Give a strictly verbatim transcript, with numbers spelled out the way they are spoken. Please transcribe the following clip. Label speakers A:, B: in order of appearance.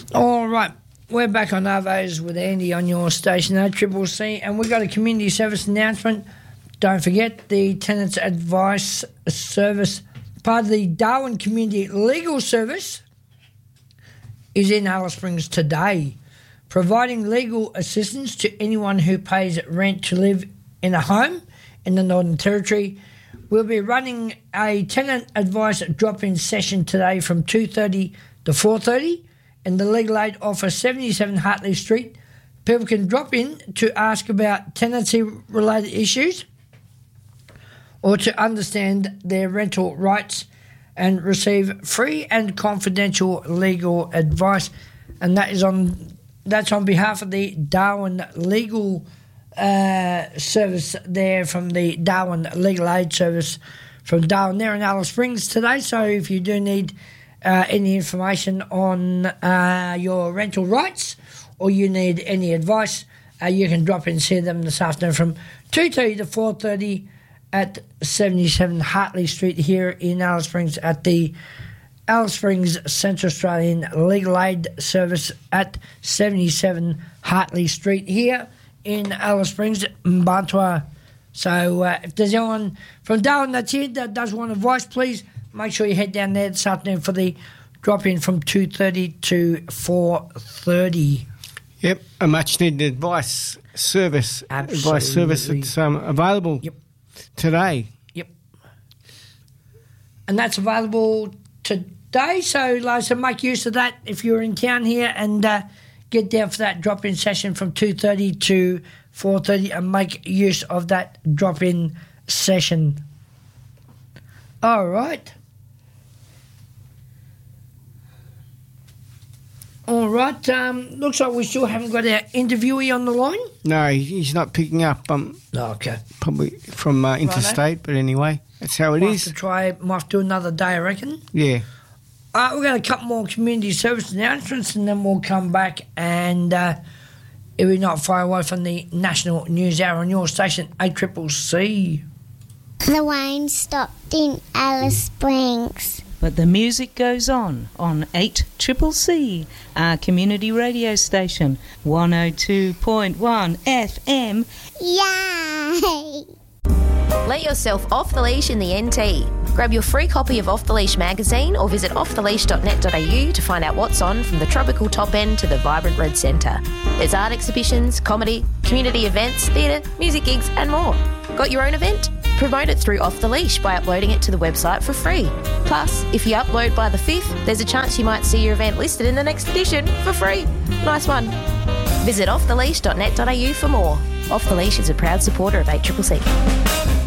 A: All right, we're back on Arvos with Andy on your station, A C C C, and we've got a community service announcement. Don't forget, the Tenants Advice Service, part of the Darwin Community Legal Service, is in Alice Springs today, providing legal assistance to anyone who pays rent to live in a home in the Northern Territory. We'll be running a tenant advice drop-in session today from two thirty to four thirty in the Legal Aid Office, seventy-seven Hartley Street. People can drop in to ask about tenancy-related issues or to understand their rental rights and receive free and confidential legal advice. And that is on that's on behalf of the Darwin Legal uh, Service there from the Darwin Legal Aid Service from Darwin there in Alice Springs today. So if you do need uh, any information on uh, your rental rights or you need any advice, uh, you can drop in and see them this afternoon from two thirty to four thirty at seventy-seven Hartley Street here in Alice Springs at the Alice Springs Central Australian Legal Aid Service at seventy-seven Hartley Street here in Alice Springs, Mbantua. So uh, if there's anyone from Darwin that's here that does want advice, please make sure you head down there this afternoon for the drop-in from two thirty to four thirty.
B: Yep, a much-needed advice service.
A: Absolutely.
B: Advice service that's um, available
A: Yep.
B: today.
A: Yep. And that's available today, so like, so make use of that if you're in town here and uh, get down for that drop-in session from two thirty to four thirty and make use of that drop-in session. All right. All right. Um, looks like we still haven't got our interviewee on the line.
B: No, he's not picking up. Um,
A: Okay.
B: probably from uh, interstate, but anyway, that's how it
A: Might
B: is.
A: have to try, might have to do another day, I reckon.
B: Yeah.
A: Uh, we've got a couple more community service announcements and then we'll come back and uh, if we're not far away from the National News Hour on your station, A C C C.
C: The rain stopped in Alice Springs.
D: But the music goes on on eight C C C, our community radio station, one oh two point one F M.
C: Yay!
E: Let yourself off the leash in the N T. Grab your free copy of Off the Leash magazine or visit off the leash dot net dot a u to find out what's on from the tropical top end to the vibrant Red Centre. There's art exhibitions, comedy, community events, theatre, music gigs and more. Got your own event? Promote it through Off the Leash by uploading it to the website for free. Plus, if you upload by the fifth, there's a chance you might see your event listed in the next edition for free. Nice one. Visit off the leash dot net dot a u for more. Off the Leash is a proud supporter of eight C C C.